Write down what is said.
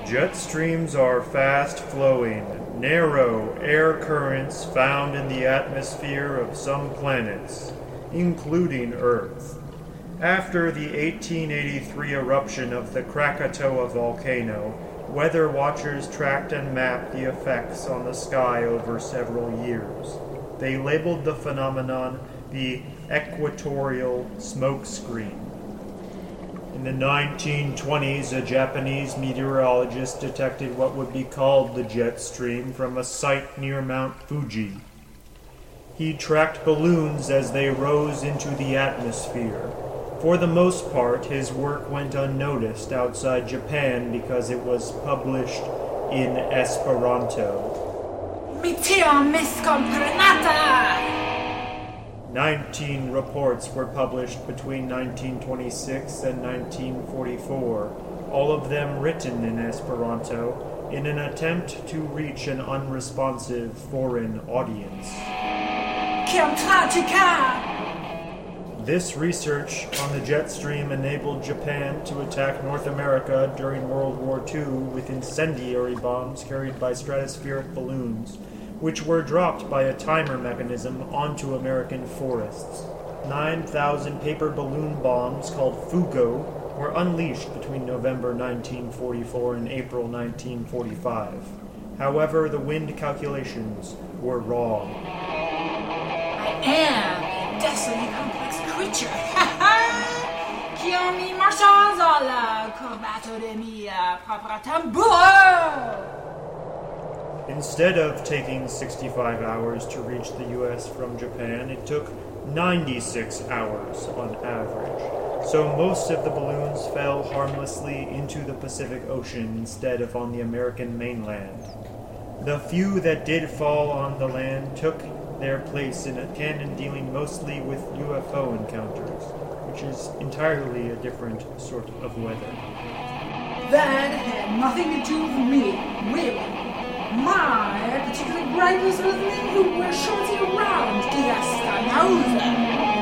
Jet streams are fast-flowing, narrow air currents found in the atmosphere of some planets, including Earth. After the 1883 eruption of the Krakatoa volcano, weather watchers tracked and mapped the effects on the sky over several years. They labeled the phenomenon the equatorial smoke screen. In the 1920s, a Japanese meteorologist detected what would be called the jet stream from a site near Mount Fuji. He tracked balloons as they rose into the atmosphere. For the most part, his work went unnoticed outside Japan because it was published in Esperanto. Miteo miscomprenata! 19 reports were published between 1926 and 1944, all of them written in Esperanto, in an attempt to reach an unresponsive foreign audience. Kiam tragica! This research on the jet stream enabled Japan to attack North America during World War II with incendiary bombs carried by stratospheric balloons, which were dropped by a timer mechanism onto American forests. 9,000 paper balloon bombs called Fugo were unleashed between November 1944 and April 1945. However, the wind calculations were wrong. I am a desolate complex creature. Chiami marshalzala corbato de mia propria tamburo! Instead of taking 65 hours to reach the U.S. from Japan, it took 96 hours on average. So most of the balloons fell harmlessly into the Pacific Ocean instead of on the American mainland. The few that did fall on the land took their place in a canon dealing mostly with UFO encounters, which is entirely a different sort of weather. That had nothing to do with me, really. My particular gripe was with men who were shorting around Diastanosa.